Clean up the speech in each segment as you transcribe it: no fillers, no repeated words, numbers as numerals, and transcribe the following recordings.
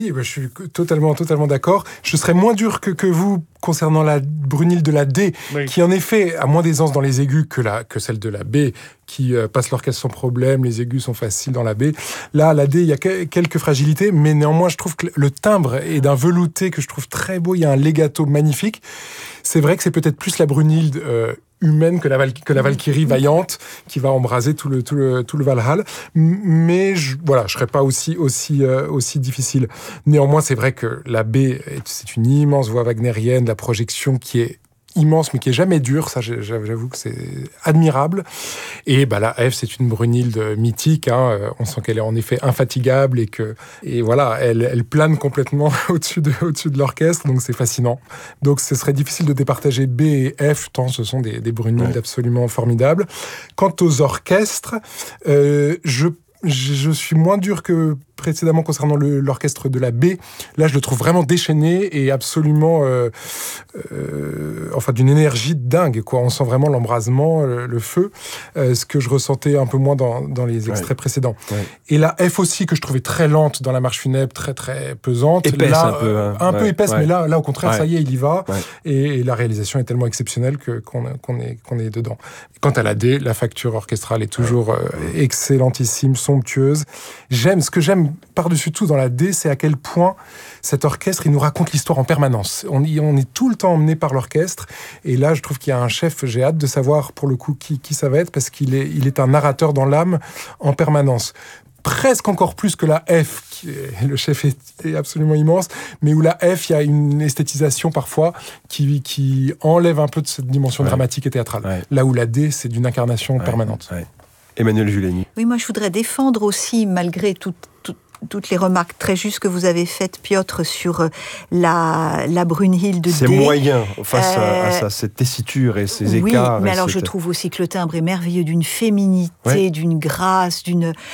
Oui, je suis totalement d'accord. Je serais moins dur que vous concernant la Brunhilde de la D, oui, qui en effet a moins d'aisance dans les aigus que celle de la B, qui passe l'orchestre sans problème, les aigus sont faciles dans la B. Là, la D, il y a quelques fragilités, mais néanmoins, je trouve que le timbre est d'un velouté que je trouve très beau. Il y a un legato magnifique. C'est vrai que c'est peut-être plus la Brunhilde humaine que la Valkyrie vaillante qui va embraser tout le Valhall. Mais je serais pas aussi difficile. Néanmoins, c'est vrai que la B, c'est une immense voix wagnérienne, la projection qui est immense, mais qui est jamais dure. Ça, j'avoue que c'est admirable. Et la F, c'est une Brunhilde mythique. On sent qu'elle est en effet infatigable et voilà, elle plane complètement au-dessus de l'orchestre. Donc c'est fascinant. Donc ce serait difficile de départager B et F tant ce sont des Brunhildes absolument formidables. Quant aux orchestres, je suis moins dur que précédemment concernant l'orchestre de la B. Là, je le trouve vraiment déchaîné et absolument d'une énergie dingue, quoi. On sent vraiment l'embrasement, le feu, ce que je ressentais un peu moins dans les extraits précédents. Ouais. Et la F aussi, que je trouvais très lente dans la marche funèbre, très très pesante. Épaisse là, un peu. Épaisse, mais là au contraire, ça y est, il y va. Ouais. Et la réalisation est tellement exceptionnelle qu'on est dedans. Quant à la D, la facture orchestrale est toujours excellentissime, somptueuse. Ce que j'aime par-dessus tout dans la D, c'est à quel point cet orchestre, il nous raconte l'histoire en permanence. On est tout le temps emmené par l'orchestre. Et là, je trouve qu'il y a un chef, j'ai hâte de savoir pour le coup qui ça va être, parce qu'il est un narrateur dans l'âme en permanence. Presque encore plus que la F, le chef est absolument immense, mais où la F, il y a une esthétisation parfois qui enlève un peu de cette dimension dramatique et théâtrale. Ouais. Là où la D, c'est d'une incarnation permanente. Ouais. Emmanuelle Juleni. Oui, moi je voudrais défendre aussi, malgré toutes les remarques très justes que vous avez faites, Piotr, sur la Brunhilde D. C'est moyen face à cette tessiture et ces écarts. Oui, mais alors je trouve aussi que le timbre est merveilleux, d'une féminité, d'une grâce,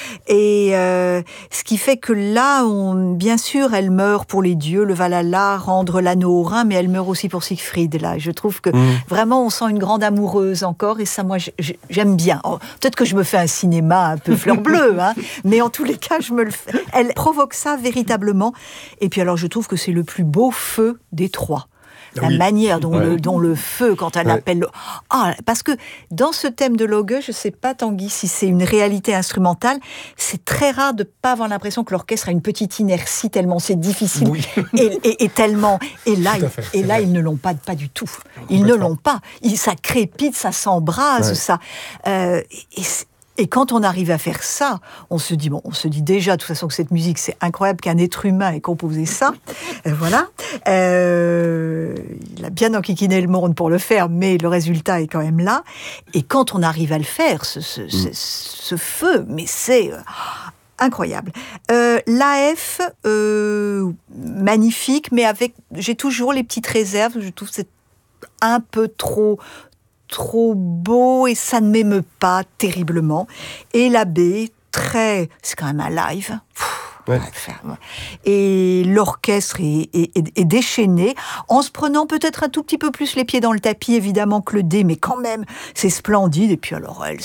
ce qui fait que là, bien sûr, elle meurt pour les dieux, le Valhalla, rendre l'anneau au Rhin, mais elle meurt aussi pour Siegfried. Là, je trouve que vraiment, on sent une grande amoureuse encore, et ça, moi, j'aime bien. Oh, peut-être que je me fais un cinéma un peu fleur bleue, mais en tous les cas, je me le fais. Elle provoque ça véritablement. Et puis alors, je trouve que c'est le plus beau feu des trois. La manière dont le feu, quand elle appelle... parce que dans ce thème de Loge, je ne sais pas, Tanguy, si c'est une réalité instrumentale, c'est très rare de ne pas avoir l'impression que l'orchestre a une petite inertie, tellement c'est difficile. Oui. et tellement... Et là, ils ne l'ont pas du tout. Ils ne l'ont pas. Ça crépite, ça s'embrase, ça... Et quand on arrive à faire ça, on se dit déjà de toute façon que cette musique, c'est incroyable qu'un être humain ait composé ça. Voilà. Il a bien enquiquiné le monde pour le faire, mais le résultat est quand même là. Et quand on arrive à le faire, ce feu, mais c'est... incroyable. L'AF, magnifique, mais j'ai toujours les petites réserves. Je trouve que c'est un peu trop beau et ça ne m'émeut pas terriblement. Et la B, c'est quand même un live. Et l'orchestre est déchaîné, en se prenant peut-être un tout petit peu plus les pieds dans le tapis, évidemment, que le D, mais quand même, c'est splendide. Et puis alors, elle,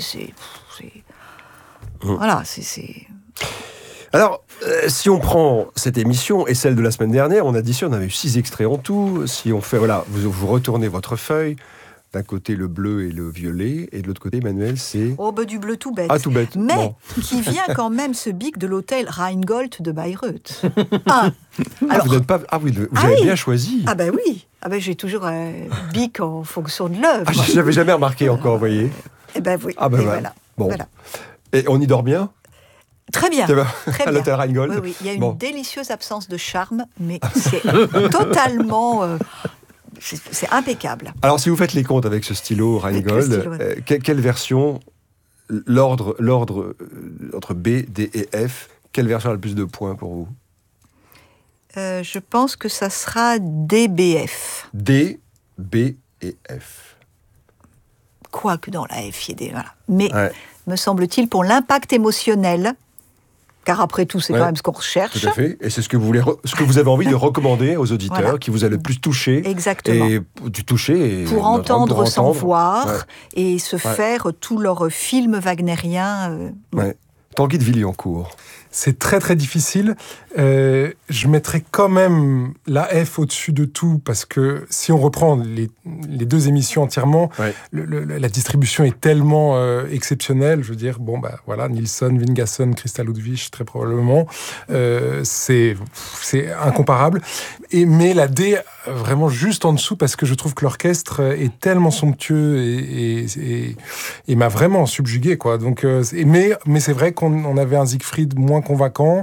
voilà, c'est... Alors, si on prend cette émission et celle de la semaine dernière, on additionne, on avait eu 6 extraits en tout. Si on fait, vous retournez votre feuille. D'un côté, le bleu et le violet, et de l'autre côté, Emmanuel, c'est... du bleu tout bête. Tout bête. Mais qui vient quand même, ce bic de l'hôtel Rheingold de Bayreuth. Alors, vous avez bien choisi. Oui. J'ai toujours un bic en fonction de l'œuvre. Je n'avais jamais remarqué encore, vous voyez. Oui. Voilà. Bon. Voilà. Et on y dort bien ? Très bien. À l'hôtel Rheingold. Oui. Il y a une délicieuse absence de charme, mais c'est totalement... c'est impeccable. Alors, si vous faites les comptes avec ce stylo Rheingold, quelle version, l'ordre entre B, D et F, quelle version a le plus de points pour vous ? Je pense que ça sera DBF. D, B et F. Quoique dans la F, il y ait des... Voilà. Mais, me semble-t-il, pour l'impact émotionnel... Car après tout, c'est quand même ce qu'on recherche. Tout à fait. Et c'est ce que vous avez envie de recommander aux auditeurs, qui vous a le plus touché. Exactement. Et du toucher. Pour entendre sans voir et se faire tout leur film wagnérien. Tanguy de Villancourt. c'est très très difficile. Je mettrais quand même la F au-dessus de tout, parce que si on reprend les deux émissions entièrement, la distribution est tellement exceptionnelle. Je veux dire, bon, bah voilà, Nilsson, Vingasson, Christa Ludwig, très probablement. C'est incomparable. Mais la D, vraiment juste en dessous, parce que je trouve que l'orchestre est tellement somptueux et m'a vraiment subjugué, quoi. Donc, mais c'est vrai qu'on avait un Siegfried moins convaincant.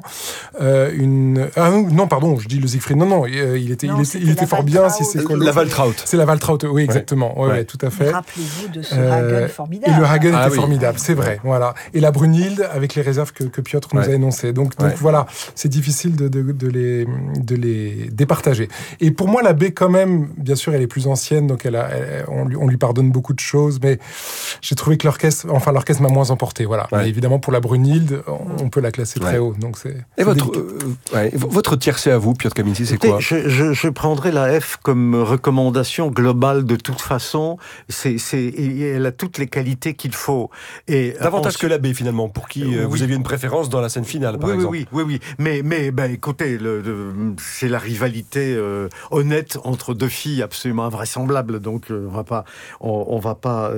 Non, pardon, je dis le Siegfried. Non, il était fort bien. Si c'est la Waltraud. C'est la Waltraud, oui, exactement. Ouais, tout à fait. Rappelez-vous de ce Hagen formidable. Et le Hagen était formidable, c'est vrai. Voilà. Et la Brunhilde, avec les réserves que Piotr nous a énoncées. Donc voilà, c'est difficile de les départager. Et pour moi, la B, quand même, bien sûr, elle est plus ancienne, donc on lui pardonne beaucoup de choses, mais j'ai trouvé que l'orchestre m'a moins emporté. Voilà. Mais évidemment, pour la Brunhilde, on peut la classer très haut. Donc et votre tiercé à vous, Piotr Kaminski, c'est quoi? Je prendrais la F comme recommandation globale de toute façon. Elle a toutes les qualités qu'il faut. Et davantage que la B, finalement, pour qui vous aviez une préférence dans la scène finale, par exemple. Oui. Mais écoutez, c'est la rivalité honnête entre deux filles absolument invraisemblables. Donc, on va pas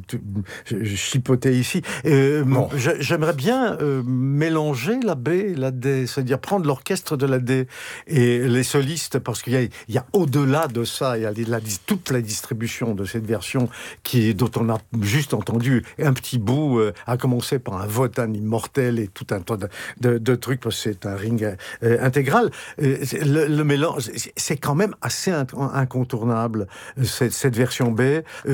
chipoter ici. J'aimerais bien mélanger la B et la D, c'est-à-dire prendre l'orchestre de la D et les solistes, parce qu'il y a au-delà de ça, il y a toute la distribution de cette version dont on a juste entendu un petit bout, à commencer par un Wotan immortel et tout un tas de trucs, parce que c'est un ring intégral. Le mélange, c'est quand même assez incontournable, cette version B.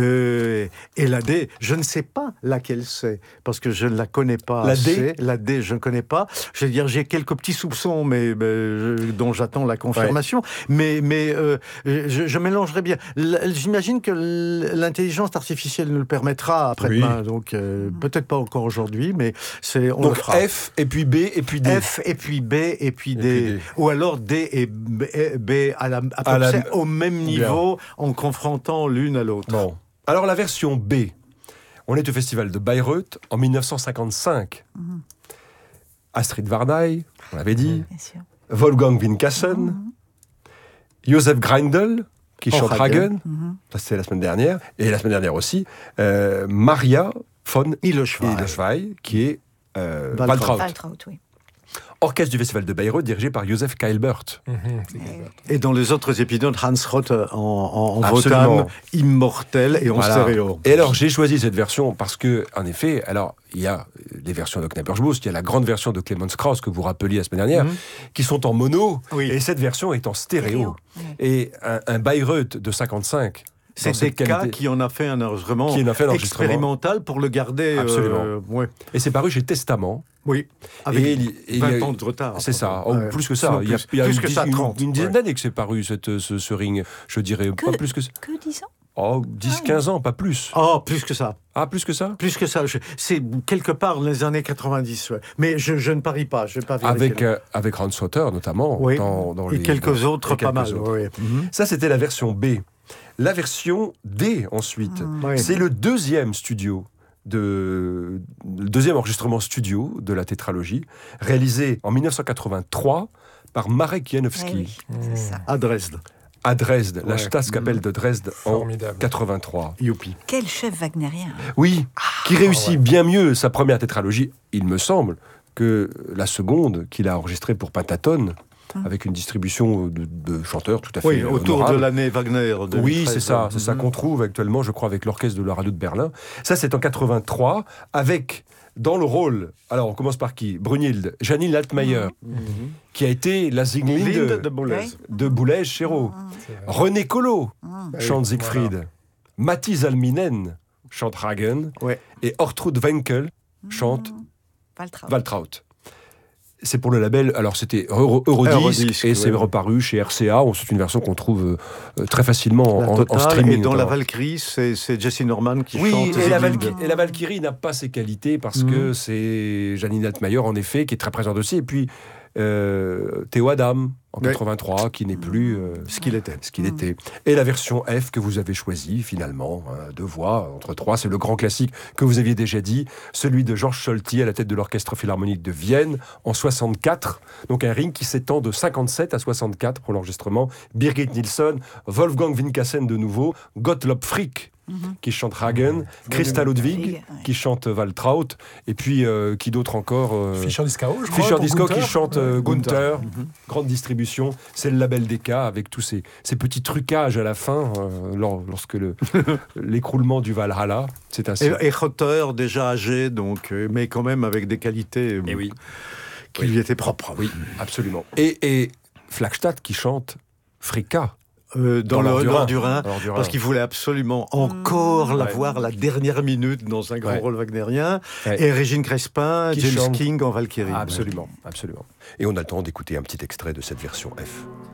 Et la D, je ne sais pas laquelle c'est, parce que je ne la connais pas assez. La D, je ne connais pas. Je veux dire, j'ai quelques petits soupçons, mais dont j'attends la confirmation. Mais je mélangerai bien. J'imagine que l'intelligence artificielle nous le permettra après-demain. Donc peut-être pas encore aujourd'hui, mais on le fera. F et puis B et puis D. F et puis B et puis D. Ou alors D et B à peu près au même niveau, en confrontant l'une à l'autre. Bon. Alors la version B, on est au festival de Bayreuth en 1955. Astrid Varnay, on l'avait dit, Wolfgang Winkassen, Josef Greindl, qui chante Hagen, ça c'était la semaine dernière, et la semaine dernière aussi, Maria von Hilleschweig, qui est Waltraud. Orchestre du Festival de Bayreuth, dirigé par Josef Keilbert. Et dans les autres épisodes, Hans Roth en Wotan, immortel et en stéréo. Et alors, j'ai choisi cette version parce que, en effet, alors, il y a les versions de Knappersbusch, il y a la grande version de Clemens Krauss, que vous rappeliez la semaine dernière, qui sont en mono, et cette version est en stéréo. Et un Bayreuth de 55... C'est DK qui en a fait un enregistrement expérimental pour le garder. Absolument. Et c'est paru chez Testament. Oui, avec 20 ans de retard. C'est ça, plus que ça. Il y a une dizaine d'années que c'est paru, ce ring. Je dirais pas plus que ça. Que 10 ans 10-15 ans, pas plus. Plus que ça. Plus que ça. Plus que ça. C'est quelque part dans les années 90. Mais je ne parie pas. Je vais pas avec Hans Rotter, notamment. Et quelques autres, pas mal. Ça, c'était la version B. La version D, ensuite, c'est le deuxième enregistrement studio de la tétralogie, réalisé en 1983 par Marek Janowski. À Dresde. La Staatskapelle de Dresde en 83. Youpi. Quel chef wagnérien. Oui, qui réussit bien mieux sa première tétralogie, il me semble, que la seconde qu'il a enregistrée pour Pentaton, avec une distribution de chanteurs tout à fait autour honorable. De l'année Wagner 2013. Oui, c'est ça qu'on trouve actuellement, je crois, avec l'orchestre de la radio de Berlin. Ça, c'est en 83, avec, dans le rôle, alors on commence par qui? Brunhilde, Janine Altmaier, qui a été la Sieglinde de Boulez-Chéreau. René Collot chante Siegfried. Matti Salminen chante Hagen. Et Ortrud Wenkel chante Waltraud. C'est pour le label, alors c'était Eurodisc, et c'est reparu chez RCA. C'est une version qu'on trouve très facilement en streaming. Et dans la Valkyrie, c'est Jesse Norman qui chante. Oui, et la Valkyrie n'a pas ses qualités parce que c'est Janine Altmaier, en effet, qui est très présente aussi. Et puis, Théo Adam en 83, qui n'est plus ce qu'il était. Et la version F que vous avez choisie, finalement, deux voix, entre trois, c'est le grand classique que vous aviez déjà dit, celui de Georges Solti à la tête de l'Orchestre Philharmonique de Vienne, en 64. Donc un ring qui s'étend de 57 à 64 pour l'enregistrement. Birgit Nilsson, Wolfgang Winkassen de nouveau, Gottlob Frick, qui chante Hagen, Christa Ludwig, qui chante Waltraud, et puis qui d'autre encore Fischer Disco, je crois. Fischer Disco qui chante Gunther. Gunther. Grande distribution, c'est le label Decca avec tous ces petits trucages à la fin lorsque l'écroulement du Valhalla, c'est ainsi. Et Rotter, déjà âgé, donc, mais quand même avec des qualités qui lui étaient propres. Oui, absolument. Et Flagstad qui chante Fricka. Dans l'Or du Rhin, parce qu'il voulait absolument encore voir la dernière minute dans un grand rôle wagnérien, et Régine Crespin, James King en Valkyrie. Absolument. Et on a le temps d'écouter un petit extrait de cette version F.